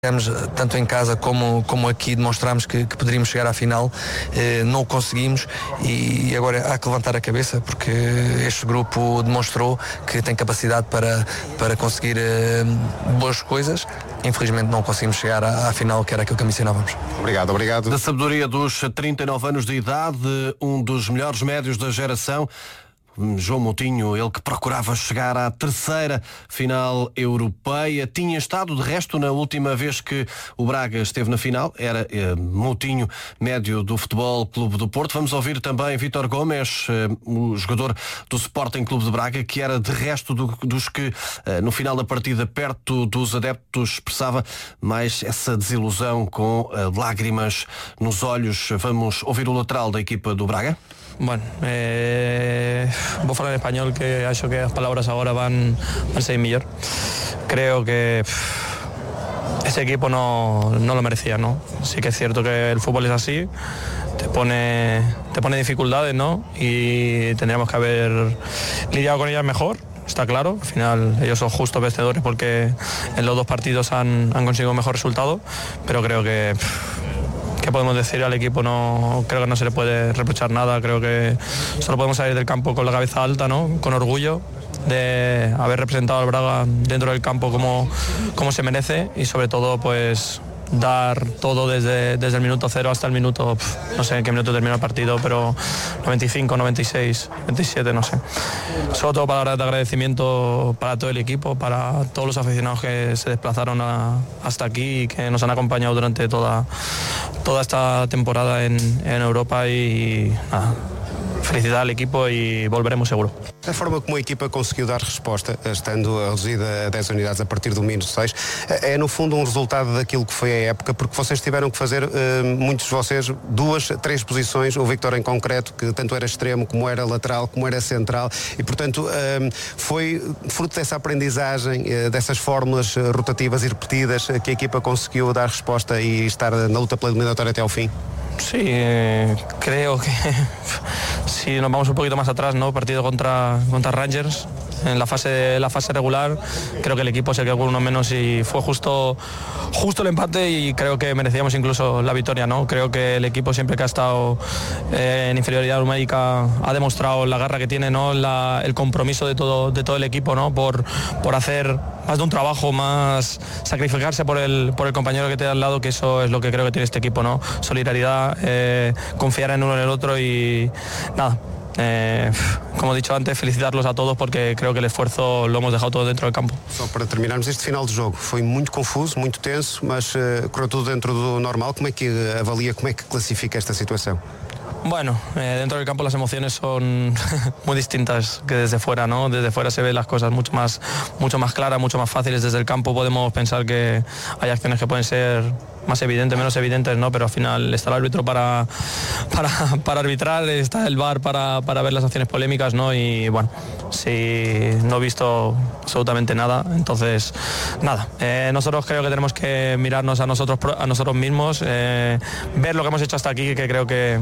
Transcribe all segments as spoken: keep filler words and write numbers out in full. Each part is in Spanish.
Tanto em casa como, como aqui demonstramos que, que poderíamos chegar à final, eh, não o conseguimos e agora há que levantar a cabeça porque este grupo demonstrou que tem capacidade para, para conseguir eh, boas coisas. Infelizmente não conseguimos chegar à, à final, que era aquilo que ambicionávamos. Obrigado, obrigado. Da sabedoria dos trinta e nove anos de idade, um dos melhores médios da geração, João Moutinho, ele que procurava chegar à terceira final europeia, tinha estado de resto na última vez que o Braga esteve na final, era eh, Moutinho, médio do Futebol Clube do Porto. Vamos ouvir também Vítor Gomes, eh, o jogador do Sporting Clube de Braga, que era de resto do, dos que eh, no final da partida, perto dos adeptos, expressava mais essa desilusão com eh, lágrimas nos olhos. Vamos ouvir o lateral da equipa do Braga. Bueno, eh, vou falar en español, que acho que as palabras agora van, van ser mellor. Creo que pff, ese equipo no, no lo merecía, ¿no? Sí que es cierto que el fútbol es así, te pone, te pone dificultades, ¿no? Y tendríamos que haber lidiado con ellas mejor. Está claro, al final ellos son justos vencedores porque en los dos partidos han, han conseguido un mejor resultado, pero creo que... Pff, ¿qué podemos decir al equipo? No, creo que no se le puede reprochar nada, creo que solo podemos salir del campo con la cabeza alta, ¿no? Con orgullo de haber representado al Braga dentro del campo como, como se merece y sobre todo pues dar todo desde, desde el minuto cero hasta el minuto, pff, no sé en qué minuto terminó el partido, pero noventa y cinco, noventa y seis, noventa y siete, no sé. Sobre todo palabras de agradecimiento para todo el equipo, para todos los aficionados que se desplazaron a, hasta aquí y que nos han acompañado durante toda, toda esta temporada en, en Europa y nada, felicidade ao equipo e volveremos seguro. A forma como a equipa conseguiu dar resposta, estando reduzida a dez unidades a partir do minuto seis, é no fundo um resultado daquilo que foi a época, porque vocês tiveram que fazer, muitos de vocês, duas, três posições, o Vítor em concreto, que tanto era extremo, como era lateral, como era central, e portanto foi fruto dessa aprendizagem, dessas fórmulas rotativas e repetidas, que a equipa conseguiu dar resposta e estar na luta pela eliminatória até ao fim. Sí, eh, creo que si nos vamos un poquito más atrás, ¿no? Partido contra, contra Rangers en la fase, la fase regular, creo que el equipo se quedó con uno menos y fue justo, justo el empate y creo que merecíamos incluso la victoria, ¿no? Creo que el equipo siempre que ha estado eh, en inferioridad numérica ha demostrado la garra que tiene, ¿no? La, el compromiso de todo, de todo el equipo, ¿no? Por, por hacer más de un trabajo, más sacrificarse por el, por el compañero que te da al lado, que eso es lo que creo que tiene este equipo, ¿no? Solidaridad, eh, confiar en uno en el otro y nada. Eh, como he dicho antes, felicitarlos a todos porque creo que el esfuerzo lo hemos dejado todo dentro del campo. Só para terminarmos, este final de jogo foi muito confuso, muito tenso, mas uh, correu tudo dentro do normal. Como é que avalia, como é que classifica esta situação? Bueno, eh, dentro del campo las emociones son muy distintas que desde fuera, ¿no? Desde fuera se ven las cosas mucho más, mucho más claras, mucho más fáciles. Desde el campo podemos pensar que hay acciones que pueden ser más evidentes, menos evidentes, ¿no? Pero al final está el árbitro para, para, para arbitrar, está el V A R para, para ver las acciones polémicas, ¿no? Y bueno, si no he visto absolutamente nada, entonces nada. Eh, nosotros creo que tenemos que mirarnos a nosotros, a nosotros mismos, eh, ver lo que hemos hecho hasta aquí, que creo que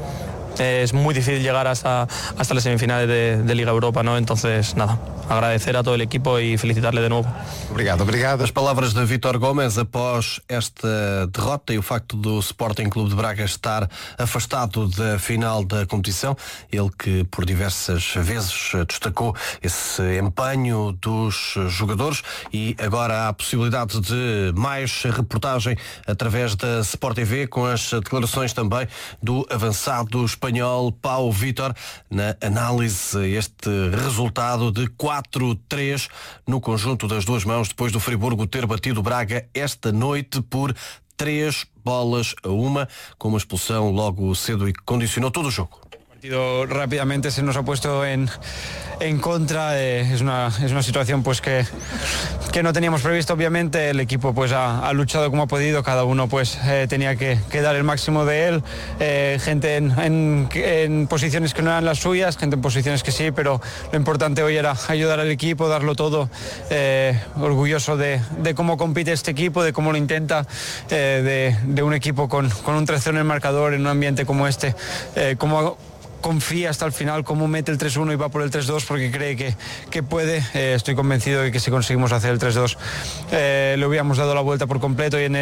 es muy difícil llegar hasta, hasta las semifinales de, de Liga Europa, ¿no? Entonces, nada, agradecer a todo el equipo y felicitarle de novo. Obrigado, obrigado. As palavras de Vítor Gomes após esta derrota e o facto do Sporting Clube de Braga estar afastado da final da competição, ele que por diversas vezes destacou esse empenho dos jogadores e agora há a possibilidade de mais reportagem através da Sport T V com as declarações também do avançado espanhol Pau Vítor na análise a este resultado de quatro três no conjunto das duas mãos depois do Friburgo ter batido Braga esta noite por três bolas a uma, com uma expulsão logo cedo e que condicionou todo o jogo. Rápidamente se nos ha puesto en, en contra, eh, es, una, es una situación pues que, que no teníamos previsto. Obviamente el equipo pues ha, ha luchado como ha podido, cada uno pues eh, tenía que, que dar el máximo de él, eh, gente en, en, en posiciones que no eran las suyas, gente en posiciones que sí, pero lo importante hoy era ayudar al equipo, darlo todo, eh, orgulloso de, de cómo compite este equipo, de cómo lo intenta, eh, de, de un equipo con, con un tres cero en el marcador en un ambiente como este, eh, como confía hasta el final, cómo mete el tres uno y va por el tres dos porque cree que, que puede. Eh, estoy convencido de que si conseguimos hacer el tres dos eh, le hubiéramos dado la vuelta por completo y en el